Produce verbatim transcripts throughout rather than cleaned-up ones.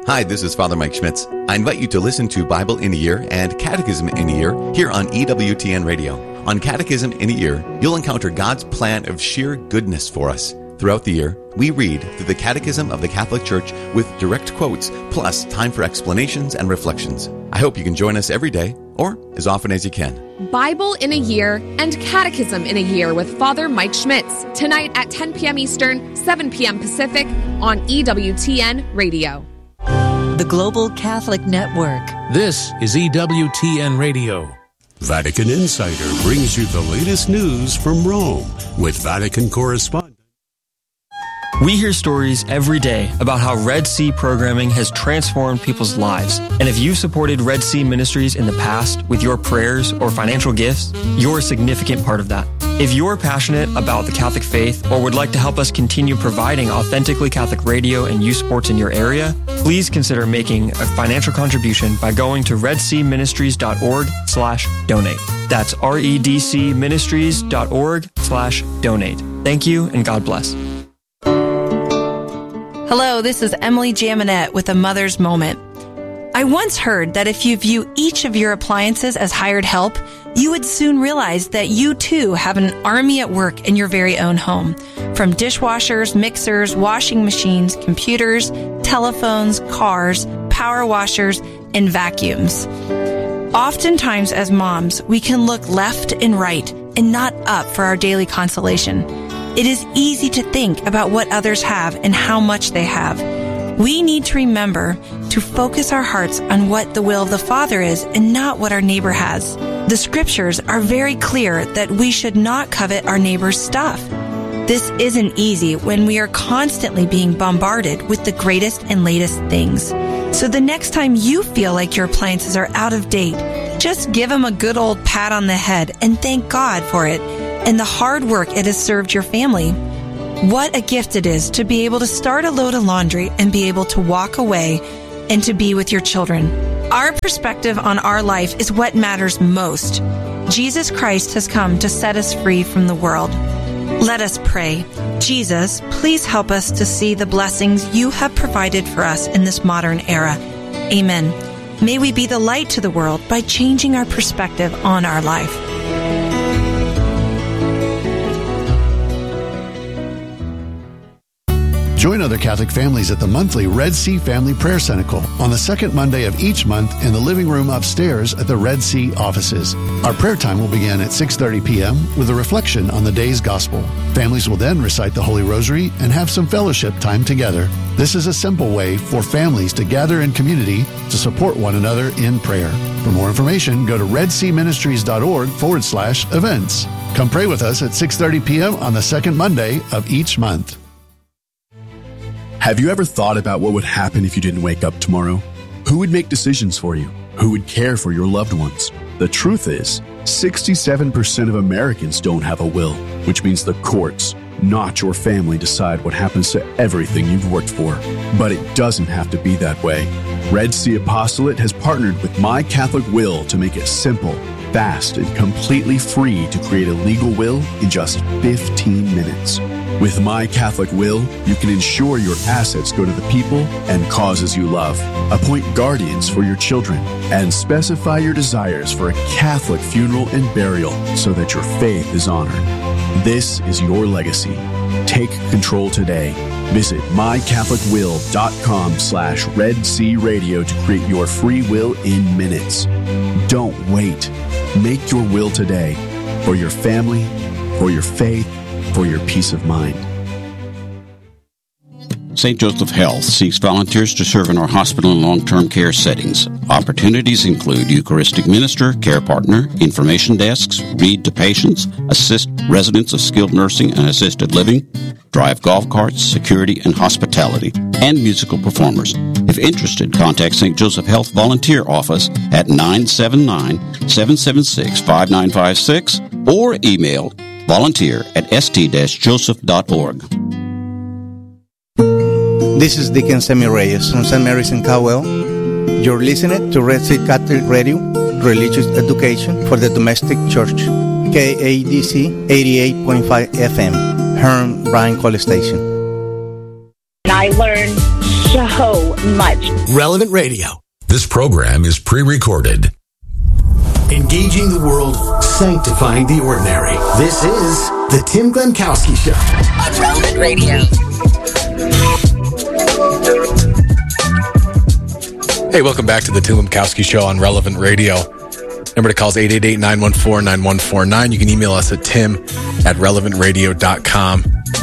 Hi, this is Father Mike Schmitz. I invite you to listen to Bible in a Year and Catechism in a Year here on E W T N Radio. On Catechism in a Year, you'll encounter God's plan of sheer goodness for us. Throughout the year, we read through the Catechism of the Catholic Church with direct quotes, plus time for explanations and reflections. I hope you can join us every day, or as often as you can. Bible in a Year and Catechism in a Year with Father Mike Schmitz, tonight at ten p.m. Eastern, seven p.m. Pacific on E W T N Radio. The Global Catholic Network. This is E W T N Radio. Vatican Insider brings you the latest news from Rome with Vatican correspondent. We hear stories every day about how Red Sea programming has transformed people's lives. And if you've supported Red Sea Ministries in the past with your prayers or financial gifts, you're a significant part of that. If you're passionate about the Catholic faith or would like to help us continue providing authentically Catholic radio and youth sports in your area, please consider making a financial contribution by going to redseaministries.org slash donate. That's redcministries.org slash donate. Thank you and God bless. Hello, this is Emily Jaminet with A Mother's Moment. I once heard that if you view each of your appliances as hired help, you would soon realize that you too have an army at work in your very own home. From dishwashers, mixers, washing machines, computers, telephones, cars, power washers, and vacuums. Oftentimes as moms, we can look left and right and not up for our daily consolation. It is easy to think about what others have and how much they have. We need to remember to focus our hearts on what the will of the Father is and not what our neighbor has. The scriptures are very clear that we should not covet our neighbor's stuff. This isn't easy when we are constantly being bombarded with the greatest and latest things. So the next time you feel like your appliances are out of date, just give them a good old pat on the head and thank God for it and the hard work it has served your family. What a gift it is to be able to start a load of laundry and be able to walk away and to be with your children. Our perspective on our life is what matters most. Jesus Christ has come to set us free from the world. Let us pray. Jesus, please help us to see the blessings you have provided for us in this modern era. Amen. May we be the light to the world by changing our perspective on our life. Join other Catholic families at the monthly Red Sea Family Prayer Cenacle on the second Monday of each month in the living room upstairs at the Red Sea offices. Our prayer time will begin at six thirty p.m. with a reflection on the day's gospel. Families will then recite the Holy Rosary and have some fellowship time together. This is a simple way for families to gather in community to support one another in prayer. For more information, go to redseaministries.org forward slash events. Come pray with us at six thirty p.m. on the second Monday of each month. Have you ever thought about what would happen if you didn't wake up tomorrow? Who would make decisions for you? Who would care for your loved ones? The truth is, sixty-seven percent of Americans don't have a will, which means the courts, not your family, decide what happens to everything you've worked for. But it doesn't have to be that way. Red Sea Apostolate has partnered with My Catholic Will to make it simple, fast, and completely free to create a legal will in just fifteen minutes. With My Catholic Will, you can ensure your assets go to the people and causes you love, appoint guardians for your children, and specify your desires for a Catholic funeral and burial so that your faith is honored. This is your legacy. Take control today. Visit mycatholicwill.com slash Red Sea Radio to create your free will in minutes. Don't wait. Make your will today for your family, for your faith, for your peace of mind. Saint Joseph Health seeks volunteers to serve in our hospital and long-term care settings. Opportunities include Eucharistic minister, care partner, information desks, read to patients, assist residents of skilled nursing and assisted living, drive golf carts, security and hospitality, and musical performers. If interested, contact Saint Joseph Health Volunteer Office at nine seven nine, seven seven six, five nine five six or email volunteer at s t joseph dot org. This is Deacon Sammy Reyes from Saint Mary's in Cowell. You're listening to Red Sea Catholic Radio, Religious Education for the Domestic Church, K A D C eighty-eight point five F M, Herm Bryan College Station. I learned so much. Relevant Radio. This program is pre-recorded. Engaging the world, sanctifying the ordinary. This is the Tim Glemkowski Show on Relevant Radio. Hey, welcome back to the Tim Glemkowski Show on Relevant Radio. Number to call is eight eight eight, nine one four, nine one four nine. You can email us at tim at relevant radio dot com.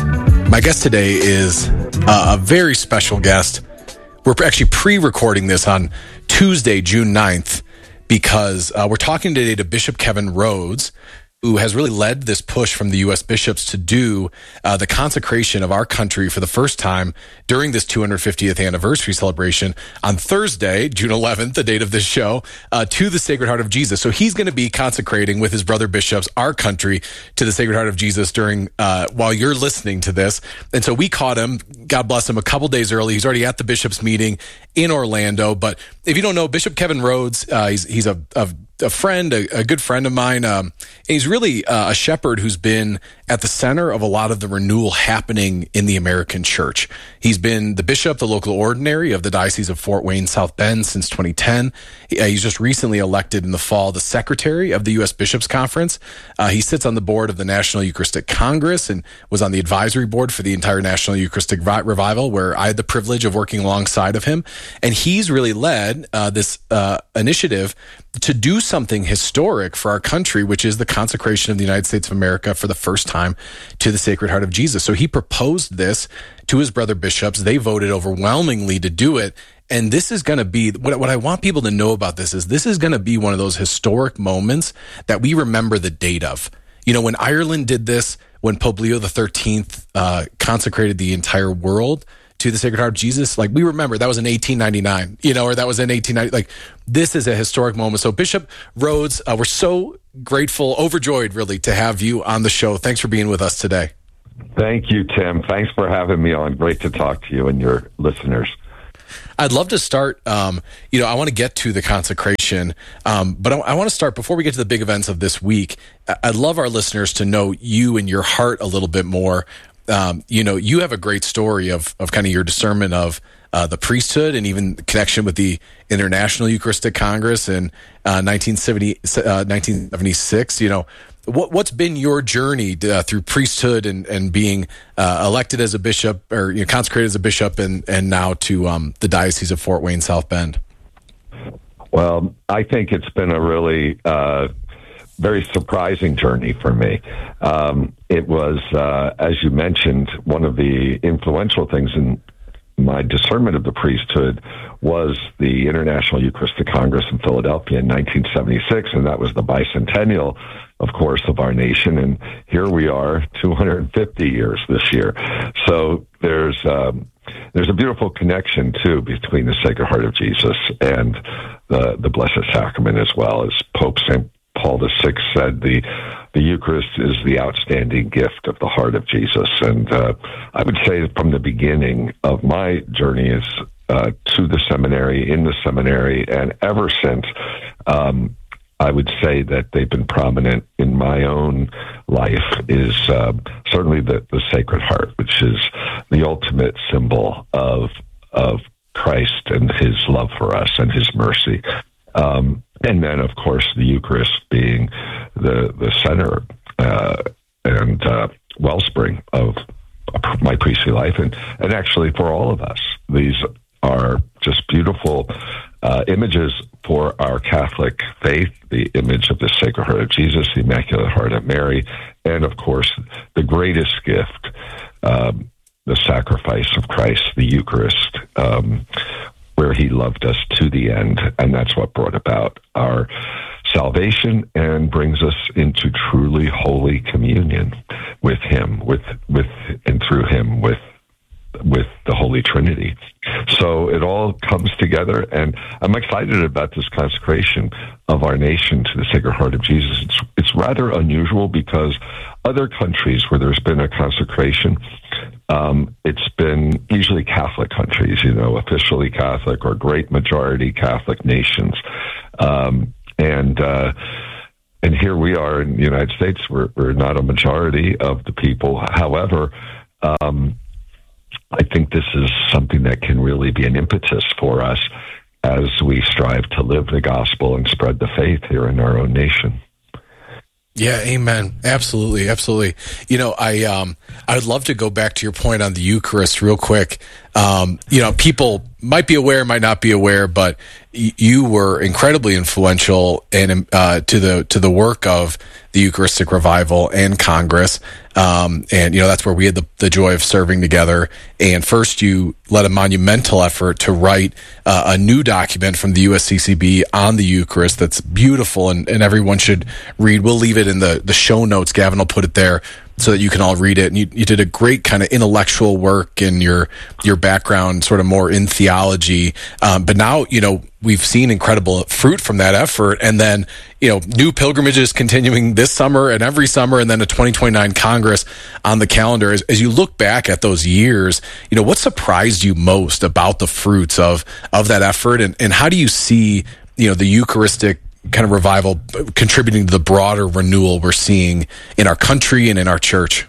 My guest today is uh, a very special guest. We're actually pre-recording this on Tuesday, June ninth, because uh, we're talking today to Bishop Kevin Rhodes, who has really led this push from the U S bishops to do uh, the consecration of our country for the first time during this two hundred fiftieth anniversary celebration on Thursday, June eleventh, the date of this show, uh, to the Sacred Heart of Jesus. So he's going to be consecrating with his brother bishops our country to the Sacred Heart of Jesus during uh, while you're listening to this. And so we caught him, God bless him, a couple days early. He's already at the bishops' meeting in Orlando. But if you don't know, Bishop Kevin Rhodes, uh, he's, he's a, a a friend, a, a good friend of mine. Um, he's really uh, a shepherd who's been at the center of a lot of the renewal happening in the American church. He's been the bishop, the local ordinary of the Diocese of Fort Wayne, South Bend since twenty ten. He, uh, he's just recently elected in the fall the secretary of the U S Bishops Conference. Uh, he sits on the board of the National Eucharistic Congress and was on the advisory board for the entire National Eucharistic Revival, where I had the privilege of working alongside of him. And he's really led uh, this uh, initiative to do something historic for our country, which is the consecration of the United States of America for the first time to the Sacred Heart of Jesus. So he proposed this to his brother bishops. They voted overwhelmingly to do it. And this is going to be, what, what I want people to know about this is this is going to be one of those historic moments that we remember the date of. You know, when Ireland did this, when Pope Leo the thirteenth uh, consecrated the entire world to the Sacred Heart of Jesus, like we remember that was in eighteen ninety-nine, you know, or that was in eighteen ninety. Like this is a historic moment. So Bishop Rhodes, uh, we're so grateful, overjoyed really to have you on the show. Thanks for being with us today. Thank you, Tim. Thanks for having me on. Great to talk to you and your listeners. I'd love to start, um, you know, I want to get to the consecration, um, but I, I want to start, before we get to the big events of this week, I'd love our listeners to know you and your heart a little bit more. Um, you know, you have a great story of, of kind of your discernment of uh, the priesthood and even the connection with the International Eucharistic Congress in uh, nineteen seventy, uh, nineteen seventy-six. You know, what, what's been your journey uh, through priesthood and, and being uh, elected as a bishop, or you know, consecrated as a bishop, and, and now to um, the Diocese of Fort Wayne, South Bend? Well, I think it's been a really uh, very surprising journey for me. Um, it was, uh, as you mentioned, one of the influential things in my discernment of the priesthood was the International Eucharistic Congress in Philadelphia in nineteen seventy-six, and that was the bicentennial, of course, of our nation. And here we are, two hundred fifty years this year. So there's um, there's a beautiful connection, too, between the Sacred Heart of Jesus and the, the Blessed Sacrament, as well. As Pope Saint Paul the Sixth said, the the Eucharist is the outstanding gift of the heart of Jesus. And uh, I would say that from the beginning of my journey is uh, to the seminary, in the seminary, and ever since, um, I would say that they've been prominent in my own life, is uh, certainly the, the Sacred Heart, which is the ultimate symbol of of Christ and his love for us and his mercy. Um, and then, of course, the Eucharist being the the center uh, and uh, wellspring of my priestly life, and, and actually for all of us. These are just beautiful uh, images for our Catholic faith, the image of the Sacred Heart of Jesus, the Immaculate Heart of Mary, and, of course, the greatest gift, um, the sacrifice of Christ, the Eucharist, um, where he loved us to the end, and that's what brought about our salvation and brings us into truly holy communion with him, with with and through him, with with the Holy Trinity. So it all comes together, and I'm excited about this consecration of our nation to the Sacred Heart of Jesus. It's, it's rather unusual because other countries where there's been a consecration, um, it's been usually Catholic countries, you know, officially Catholic or great majority Catholic nations. Um, and uh, and here we are in the United States. We're, we're not a majority of the people. However, um, I think this is something that can really be an impetus for us as we strive to live the gospel and spread the faith here in our own nation. Yeah, amen. Absolutely, absolutely. You know, I um, I would love to go back to your point on the Eucharist real quick. Um, you know, people might be aware, might not be aware, but y- you were incredibly influential in uh, to the to the work of the Eucharistic Revival and Congress. Um, and, you know, that's where we had the, the joy of serving together. And first you led a monumental effort to write uh, a new document from the U S C C B on the Eucharist that's beautiful and, and everyone should read. We'll leave it in the, the show notes. Gavin will put it there so that you can all read it. And you, you did a great kind of intellectual work in your, your background, sort of more in theology. Um, but now, you know, we've seen incredible fruit from that effort. And then, you know, new pilgrimages continuing this summer and every summer, and then a twenty twenty-nine Congress on the calendar. As, as you look back at those years, you know, what surprised you most about the fruits of, of that effort? And, and how do you see, you know, the Eucharistic kind of revival contributing to the broader renewal we're seeing in our country and in our church?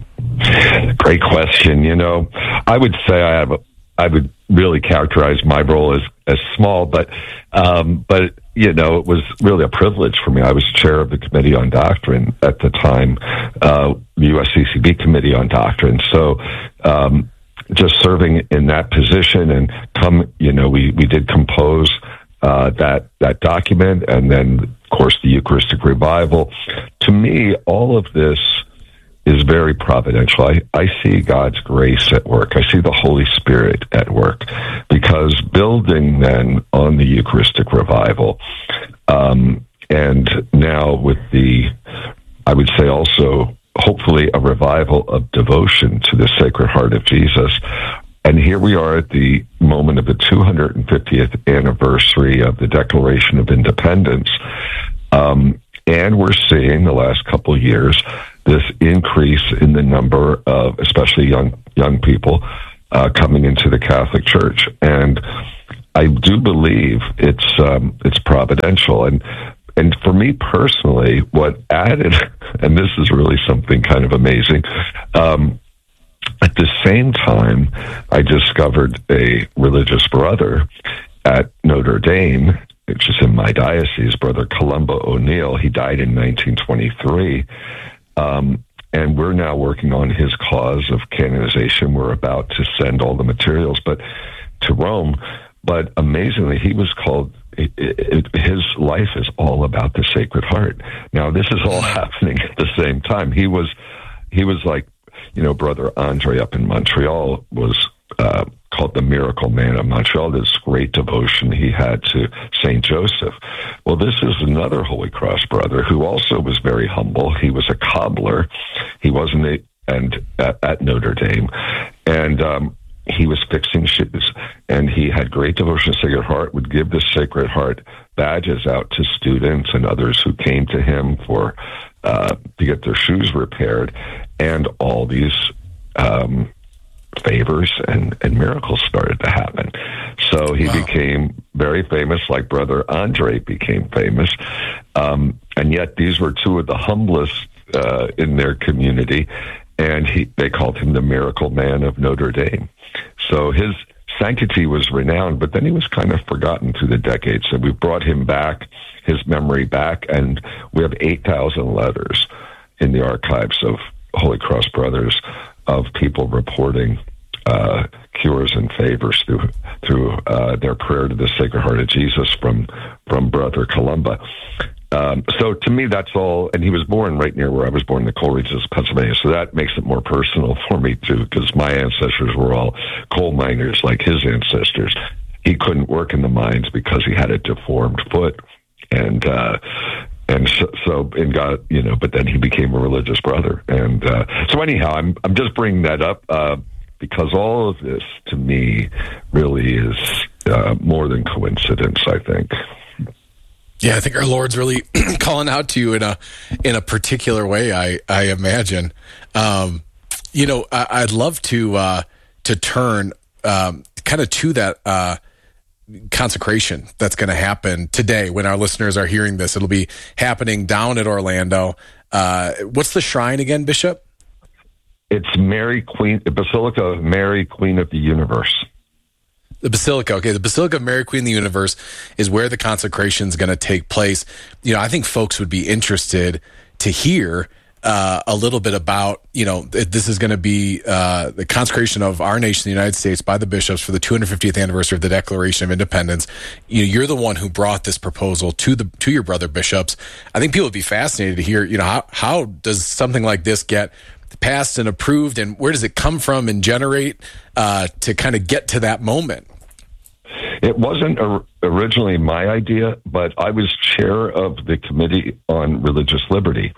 Great question. You know, I would say I have a, I would really characterize my role as, as small, but, um, but, you know, it was really a privilege for me. I was chair of the Committee on Doctrine at the time, uh, the U S C C B Committee on Doctrine. So, um, just serving in that position and come, you know, we, we did compose, uh, that, that document, and then, of course, the Eucharistic Revival. To me, all of this is very providential. I, I see God's grace at work. I see the Holy Spirit at work, because building then on the Eucharistic Revival, um, and now with the, I would say also, hopefully a revival of devotion to the Sacred Heart of Jesus. And here we are at the moment of the two hundred fiftieth anniversary of the Declaration of Independence. Um, and we're seeing the last couple of years this increase in the number of, especially young young people, uh, coming into the Catholic Church, and I do believe it's um, it's providential. And and for me personally, what added, and this is really something kind of amazing. Um, at the same time, I discovered a religious brother at Notre Dame, which is in my diocese, Brother Columba O'Neill. He died in nineteen twenty-three. Um, and we're now working on his cause of canonization. We're about to send all the materials but to Rome. But amazingly, he was called, it, it, his life is all about the Sacred Heart. Now, this is all happening at the same time. He was, he was like, you know, Brother Andre up in Montreal was uh, called the Miracle Man of Montreal, this great devotion he had to Saint Joseph. Well, this is another Holy Cross brother who also was very humble. He was a cobbler. He wasn't a, and at, at Notre Dame, and um, he was fixing shoes, and he had great devotion to Sacred Heart, would give the Sacred Heart badges out to students and others who came to him for uh, to get their shoes repaired, and all these um favors and, and miracles started to happen. So he wow. became very famous, like Brother Andre became famous. Um, and yet these were two of the humblest uh, in their community. And he, they called him the Miracle Man of Notre Dame. So his sanctity was renowned, but then he was kind of forgotten through the decades. So we brought him back, his memory back, and we have eight thousand letters in the archives of Holy Cross Brothers of people reporting uh, cures and favors through through uh, their prayer to the Sacred Heart of Jesus from from Brother Columba. Um, so to me, that's all. And he was born right near where I was born, in the coal regions of Pennsylvania. So that makes it more personal for me too, because my ancestors were all coal miners, like his ancestors. He couldn't work in the mines because he had a deformed foot, and. Uh, And so, so, and got, you know, but then he became a religious brother. And uh, so anyhow, I'm I'm just bringing that up uh, because all of this, to me, really is uh, more than coincidence, I think. Yeah, I think our Lord's really calling out to you in a in a particular way, I, I imagine. Um, you know, I, I'd love to, uh, to turn um, kind of to that uh consecration that's going to happen today when our listeners are hearing this. It'll be happening down at Orlando. Uh, what's the shrine again, Bishop? It's Mary Queen, the Basilica of Mary, Queen of the Universe. The Basilica, okay. The Basilica of Mary, Queen of the Universe is where the consecration is going to take place. You know, I think folks would be interested to hear uh, a little bit about, you know, this is going to be uh, the consecration of our nation, the United States, by the bishops for the two hundred fiftieth anniversary of the Declaration of Independence. You know, you're the one who brought this proposal to the to your brother bishops. I think people would be fascinated to hear, you know, how how does something like this get passed and approved, and where does it come from and generate uh, to kind of get to that moment? It wasn't or- originally my idea, but I was chair of the Committee on Religious Liberty,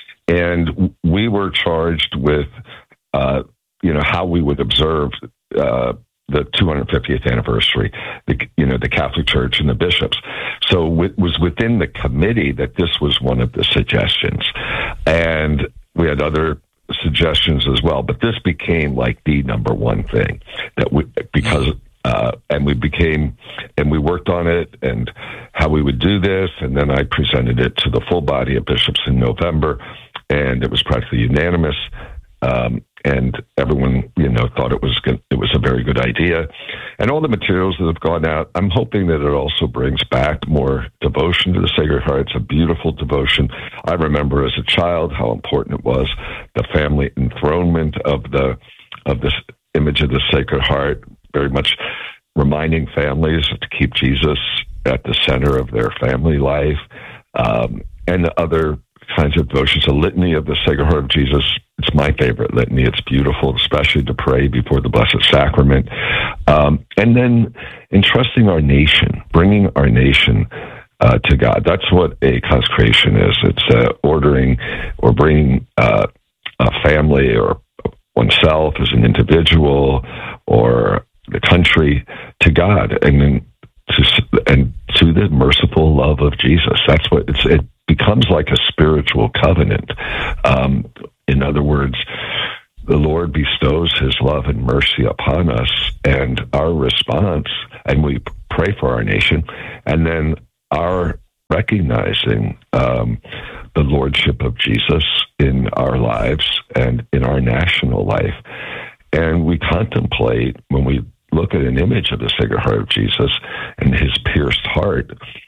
and we were charged with, uh, you know, how we would observe uh, the two hundred fiftieth anniversary, the, you know, the Catholic Church and the bishops. So it was within the committee that this was one of the suggestions, and we had other suggestions as well, but this became like the number one thing that we, because uh and we became and we worked on it and how we would do this, and then I presented it to the full body of bishops in November, and it was practically unanimous, um and everyone, you know, thought it was good, it was a very good idea. And all the materials that have gone out, I'm hoping that it also brings back more devotion to the Sacred Heart. It's a beautiful devotion. I remember as a child how important it was, the family enthronement of the of this image of the Sacred Heart, very much reminding families to keep Jesus at the center of their family life, um, and the other kinds of devotions. The Litany of the Sacred Heart of Jesus, it's my favorite litany. It's beautiful, especially to pray before the Blessed Sacrament. Um, and then entrusting our nation, bringing our nation uh, to God. That's what a consecration is. It's uh, ordering or bringing uh, a family or oneself as an individual or the country to God, and then to, and to the merciful love of Jesus. That's what it's, it becomes like a spiritual covenant. Um, in other words, the Lord bestows his love and mercy upon us, and our response, and we pray for our nation, and then our recognizing um, the lordship of Jesus in our lives and in our national life. And we contemplate, when we look at an image of the Sacred Heart of Jesus and his pierced heart,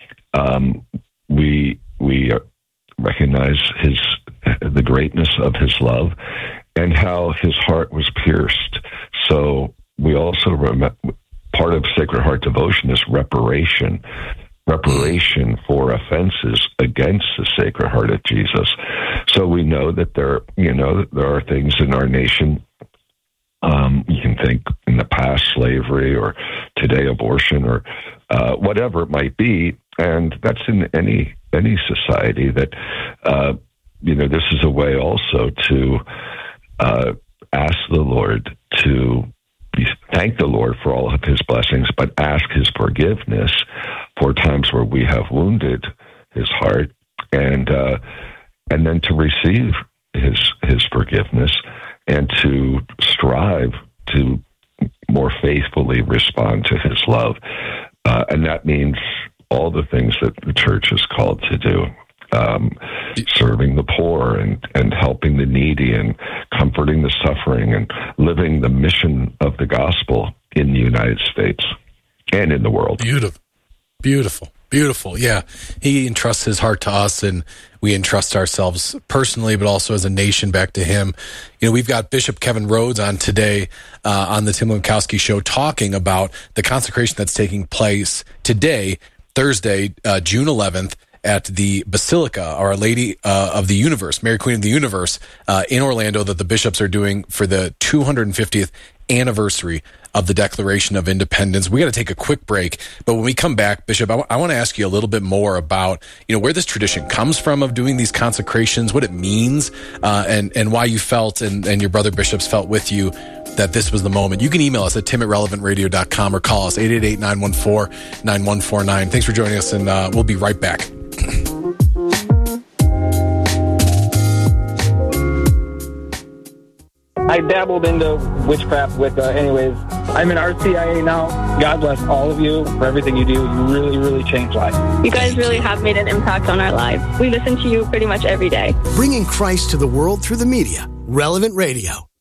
um, we we recognize his the greatness of his love and how his heart was pierced. So we also remember, part of Sacred Heart devotion is reparation, reparation for offenses against the Sacred Heart of Jesus. So we know that there, you know, there are things in our nation. Um, you can think in the past slavery, or today abortion, or uh, whatever it might be, and that's in any any society. That uh, you know, this is a way also to uh, ask the Lord to be, thank the Lord for all of his blessings, but ask his forgiveness for times where we have wounded his heart, and uh, and then to receive his his forgiveness, and to strive to more faithfully respond to his love. Uh, and that means all the things that the church is called to do, um, serving the poor and, and helping the needy and comforting the suffering and living the mission of the gospel in the United States and in the world. Beautiful. Beautiful. Beautiful. Yeah. He entrusts his heart to us, and we entrust ourselves personally, but also as a nation back to him. You know, we've got Bishop Kevin Rhodes on today uh, on the Tim Lemkowski Show, talking about the consecration that's taking place today, Thursday, uh, June eleventh, at the Basilica, Our Lady uh, of the Universe, Mary Queen of the Universe, uh, in Orlando, that the bishops are doing for the two hundred fiftieth anniversary of the Declaration of Independence. We got to take a quick break, but when we come back, Bishop, I, w- I want to ask you a little bit more about, you know, where this tradition comes from of doing these consecrations, what it means, uh, and and why you felt, and, and your brother bishops felt with you, that this was the moment. You can email us at tim at relevant radio dot com or call us eight eight eight, nine one four, nine one four nine. Thanks for joining us, and uh, we'll be right back. I dabbled into witchcraft with, uh, anyways, I'm in R C I A now. God bless all of you for everything you do. You really, really change lives. You guys really have made an impact on our lives. We listen to you pretty much every day. Bringing Christ to the world through the media. Relevant Radio.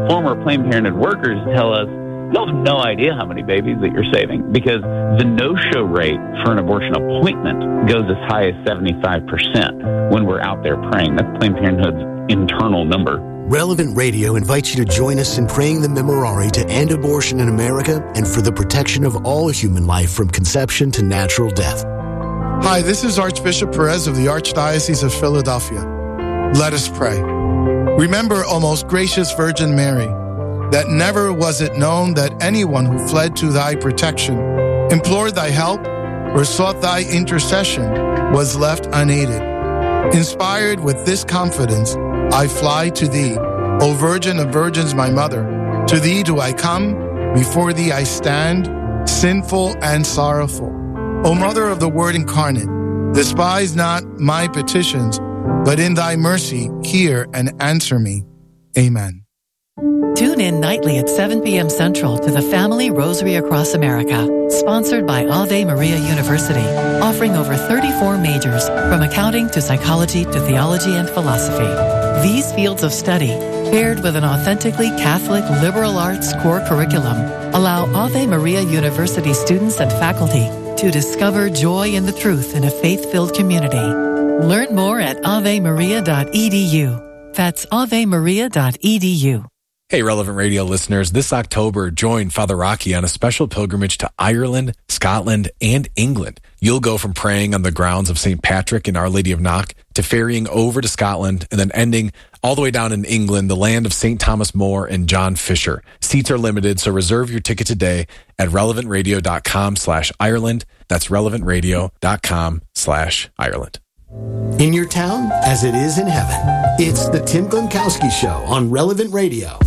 former Planned Parenthood workers tell us, you have no idea how many babies that you're saving, because the no-show rate for an abortion appointment goes as high as seventy-five percent when we're out there praying. That's Planned Parenthood's internal number. Relevant Radio invites you to join us in praying the Memorare to end abortion in America and for the protection of all human life from conception to natural death. Hi, this is Archbishop Perez of the Archdiocese of Philadelphia. Let us pray. Remember, O most gracious Virgin Mary, that never was it known that anyone who fled to thy protection, implored thy help, or sought thy intercession was left unaided. Inspired with this confidence, I fly to thee, O Virgin of Virgins, my mother. To thee do I come, before thee I stand, sinful and sorrowful. O Mother of the Word incarnate, despise not my petitions, but in thy mercy hear and answer me. Amen. Tune in nightly at seven p.m. Central to the Family Rosary Across America, sponsored by Ave Maria University, offering over thirty-four majors, from accounting to psychology to theology and philosophy. These fields of study, paired with an authentically Catholic liberal arts core curriculum, allow Ave Maria University students and faculty to discover joy in the truth in a faith-filled community. Learn more at ave maria dot e d u. That's ave maria dot e d u. Hey, Relevant Radio listeners, this October, join Father Rocky on a special pilgrimage to Ireland, Scotland, and England. You'll go from praying on the grounds of Saint Patrick and Our Lady of Knock to ferrying over to Scotland and then ending all the way down in England, the land of Saint Thomas More and John Fisher. Seats are limited, so reserve your ticket today at relevant radio dot com slash Ireland. That's relevant radio dot com slash Ireland. In your town, as it is in heaven, it's the Tim Glemkowski Show on Relevant Radio.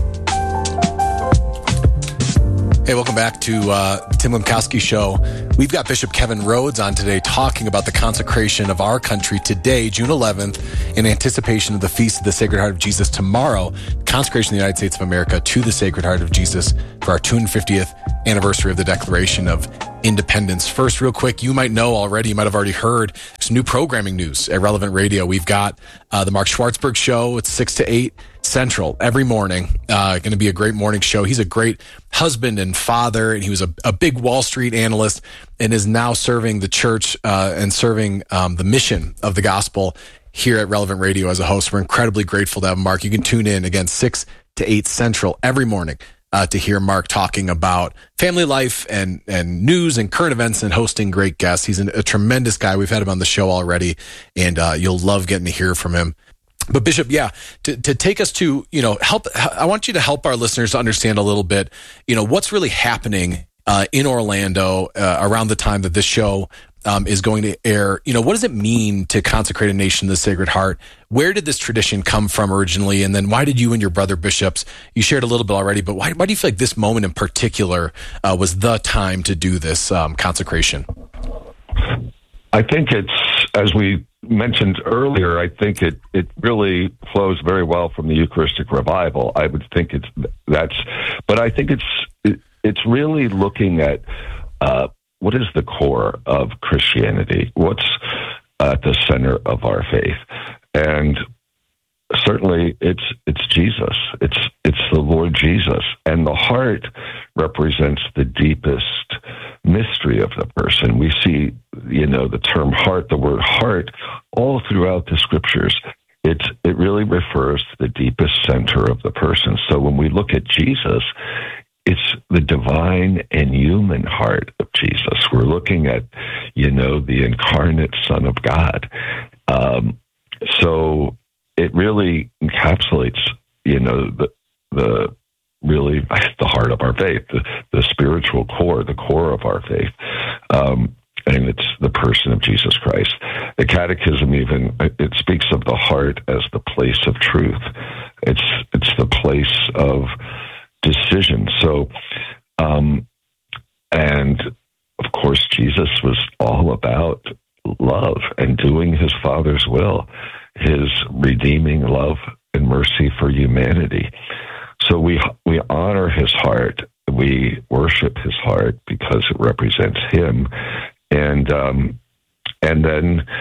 Hey, welcome back to uh, Tim Glemkowski Show. We've got Bishop Kevin Rhodes on today talking about the consecration of our country today, June eleventh, in anticipation of the Feast of the Sacred Heart of Jesus tomorrow, consecration of the United States of America to the Sacred Heart of Jesus for our two hundred fiftieth anniversary of the Declaration of Independence. First, real quick, you might know already, you might have already heard some new programming news at Relevant Radio. We've got uh, the Mark Schwartzberg Show. It's six to eight Central every morning. Uh, going to be a great morning show. He's a great husband and father, and he was a, a big Wall Street analyst and is now serving the church uh, and serving um, the mission of the gospel here at Relevant Radio as a host. We're incredibly grateful to have Mark. You can tune in, again, six to eight Central every morning uh, to hear Mark talking about family life and, and news and current events and hosting great guests. He's an, a tremendous guy. We've had him on the show already, and uh, you'll love getting to hear from him. But Bishop, yeah, to, to take us to, you know, help, I want you to help our listeners to understand a little bit, you know, what's really happening uh, in Orlando uh, around the time that this show um, is going to air. You know, what does it mean to consecrate a nation to the Sacred Heart? Where did this tradition come from originally? And then why did you and your brother bishops, you shared a little bit already, but why, why do you feel like this moment in particular uh, was the time to do this um, consecration? I think it's, as we mentioned earlier, I think it, it really flows very well from the Eucharistic revival. I would think it's that's, but I think it's it, it's really looking at uh, what is the core of Christianity, what's at the center of our faith, and certainly it's it's Jesus. It's it's the Lord Jesus, and the heart represents the deepest mystery of the person. We see, you know, the term heart, the word heart, all throughout the scriptures. It's it really refers to the deepest center of the person. So when we look at Jesus, it's the divine and human heart of Jesus. We're looking at, you know, the incarnate Son of God. Um, so it really encapsulates, you know, the the really the heart of our faith, the, the spiritual core, the core of our faith. Um, and it's the person of Jesus Christ. The Catechism even, it speaks of the heart as the place of truth. It's it's the place of decision. So, um, and of course, Jesus was all about love and doing his Father's will, his redeeming love and mercy for humanity. So we we honor his heart, we worship his heart because it represents him, and um, and then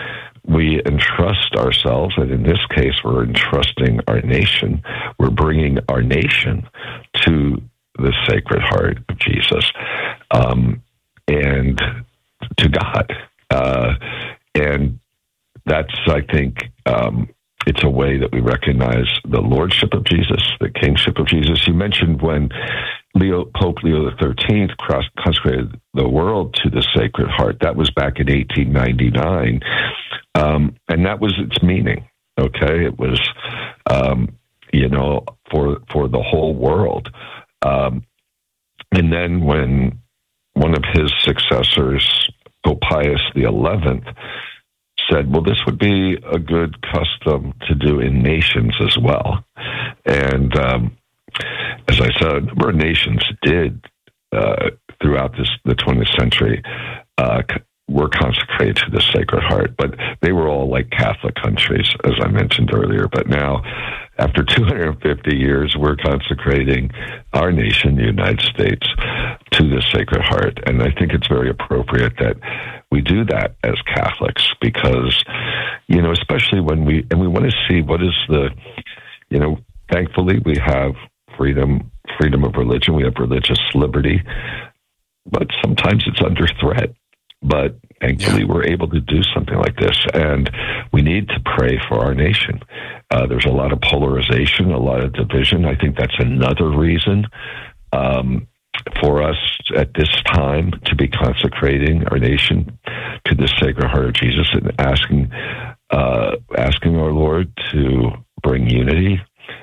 we entrust ourselves, and in this case, we're entrusting our nation. We're bringing our nation to the Sacred Heart of Jesus, um, and to God. Uh, and that's, I think, um, it's a way that we recognize the lordship of Jesus, the kingship of Jesus. You mentioned when Leo, Pope Leo the thirteenth consecrated the world to the Sacred Heart. That was back in eighteen ninety-nine. Um, and that was its meaning, okay? It was, um, you know, for for the whole world. Um, and then when one of his successors, Pope Pius the eleventh, said, well, this would be a good custom to do in nations as well. And um, as I said, a number of nations did uh, throughout this, the twentieth century uh, were consecrated to the Sacred Heart, but they were all like Catholic countries, as I mentioned earlier. But now, after two hundred fifty years, we're consecrating our nation, the United States, to the Sacred Heart. And I think it's very appropriate that we do that as Catholics, because, you know, especially when we, and we want to see what is the, you know, thankfully we have freedom, freedom of religion, we have religious liberty, but sometimes it's under threat. But thankfully, we're able to do something like this, and we need to pray for our nation. Uh, there's a lot of polarization, a lot of division. I think that's another reason um, for us at this time to be consecrating our nation to the Sacred Heart of Jesus and asking, uh, asking our Lord to bring unity,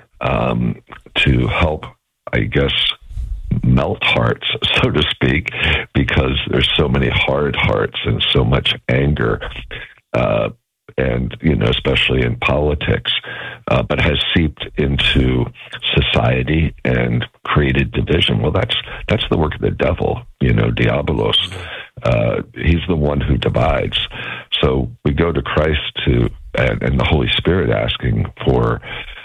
um, to help, I guess, melt hearts, so to speak, because there's so many hard hearts and so much anger, uh, and, you know, especially in politics, uh, but has seeped into society and created division. Well, that's that's the work of the devil, you know, diabolos. Uh, he's the one who divides. So we go to Christ to and, and the Holy Spirit asking for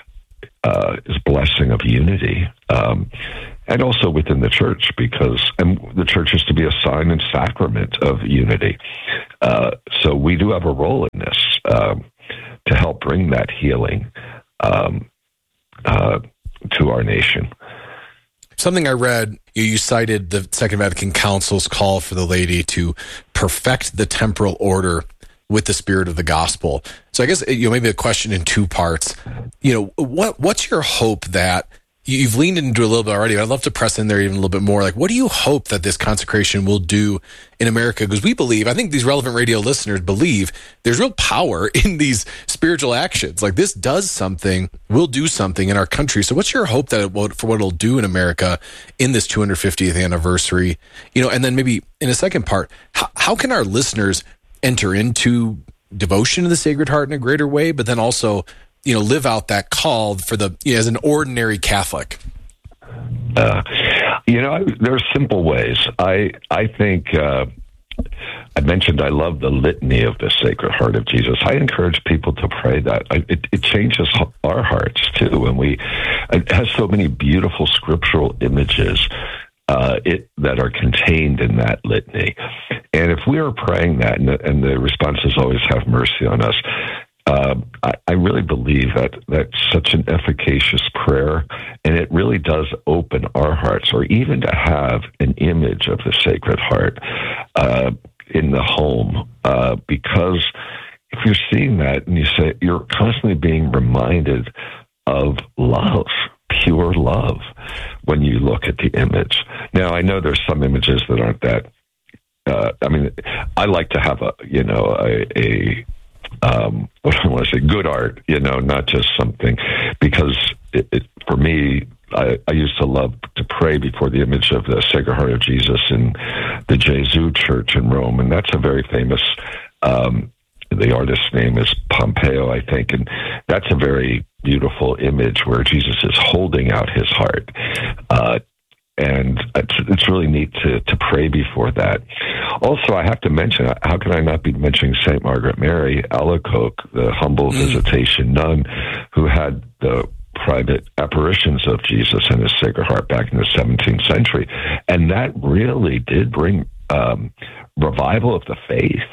uh, his blessing of unity. Um, And also within the church, because and the church is to be a sign and sacrament of unity. Uh, so we do have a role in this um, to help bring that healing um, uh, to our nation. Something I read, you, you cited the Second Vatican Council's call for the laity to perfect the temporal order with the spirit of the gospel. So I guess, you know, maybe a question in two parts. You know, what what's your hope that you've leaned into a little bit already, but I'd love to press in there even a little bit more. Like, what do you hope that this consecration will do in America? Because we believe, I think these Relevant Radio listeners believe there's real power in these spiritual actions. Like, this does something, will do something in our country. So what's your hope that it will, for what it'll do in America in this two hundred fiftieth anniversary? You know, and then maybe in a second part, how, how can our listeners enter into devotion to the Sacred Heart in a greater way, but then also, you know, live out that call for the, you know, as an ordinary Catholic? Uh, you know, I, there are simple ways. I I think uh, I mentioned I love the litany of the Sacred Heart of Jesus. I encourage people to pray that. I, it, it changes our hearts too when we. It has so many beautiful scriptural images uh, it that are contained in that litany, and if we are praying that, and the, and the response is always "Have mercy on us." Uh, I, I really believe that that's such an efficacious prayer, and it really does open our hearts, or even to have an image of the Sacred Heart uh, in the home, uh, because if you're seeing that and you say, you're constantly being reminded of love, pure love, when you look at the image. Now, I know there's some images that aren't that. Uh, I mean, I like to have a, you know, a, a Um, what do I want to say? Good art, you know, not just something, because it, it, for me, I, I used to love to pray before the image of the Sacred Heart of Jesus in the Gesù Church in Rome, and that's a very famous. Um, the artist's name is Pompeo, I think, and that's a very beautiful image where Jesus is holding out his heart. Uh, And it's, it's really neat to, to pray before that. Also, I have to mention, how can I not be mentioning Saint Margaret Mary Alacoque, the humble mm. visitation nun who had the private apparitions of Jesus and his Sacred Heart back in the seventeenth century. And that really did bring um, revival of the faith.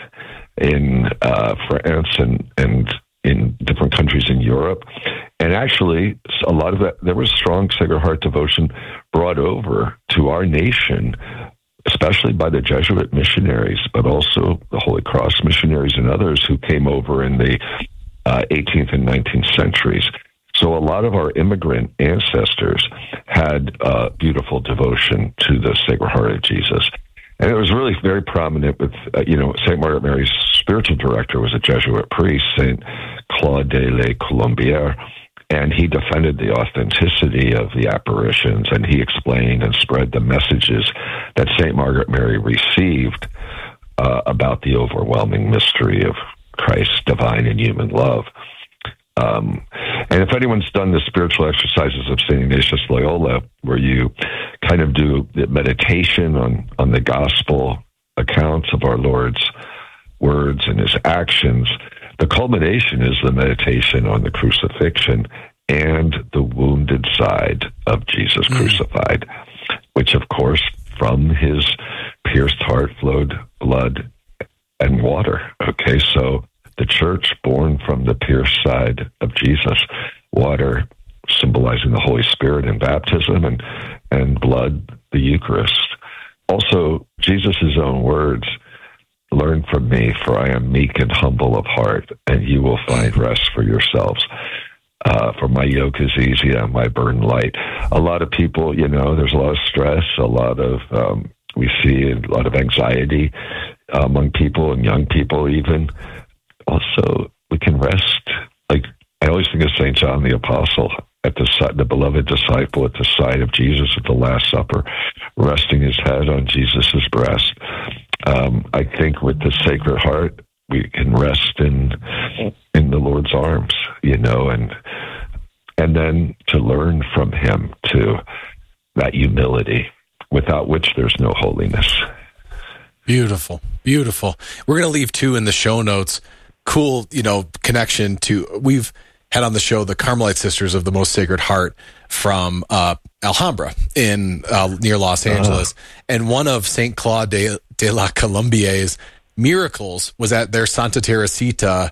in uh, France and, and in different countries in Europe. And actually, a lot of that, there was strong Sacred Heart devotion brought over to our nation, especially by the Jesuit missionaries, but also the Holy Cross missionaries and others who came over in the uh, eighteenth and nineteenth centuries. So a lot of our immigrant ancestors had uh, beautiful devotion to the Sacred Heart of Jesus. And it was really very prominent with, uh, you know, Saint Margaret Mary's spiritual director was a Jesuit priest, Saint Claude de la Colombière, and he defended the authenticity of the apparitions, and he explained and spread the messages that Saint Margaret Mary received uh, about the overwhelming mystery of Christ's divine and human love. Um, and if anyone's done the spiritual exercises of Saint Ignatius Loyola, where you kind of do the meditation on, on the gospel accounts of our Lord's words and his actions, the culmination is the meditation on the crucifixion and the wounded side of Jesus mm. crucified, which, of course, from his pierced heart flowed blood and water. Okay, so the church born from the pierced side of Jesus, water symbolizing the Holy Spirit in baptism, and, and blood, the Eucharist. Also, Jesus' own words, learn from me, for I am meek and humble of heart, and you will find rest for yourselves. Uh, for my yoke is easy and my burden light. A lot of people, you know, there's a lot of stress, a lot of, um, we see a lot of anxiety uh, among people and young people even. Also, we can rest. Like, I always think of Saint John the Apostle, at the side, the beloved disciple at the side of Jesus at the Last Supper, resting his head on Jesus' breast. Um, I think with the Sacred Heart, we can rest in in the Lord's arms, you know, and and then to learn from him too, that humility, without which there's no holiness. Beautiful, beautiful. We're going to leave two in the show notes. Cool, you know, connection to, we've had on the show the Carmelite Sisters of the Most Sacred Heart from uh, Alhambra in uh, near Los Angeles. Uh-huh. And one of Saint Claude de, de la Colombière's miracles was at their Santa Teresita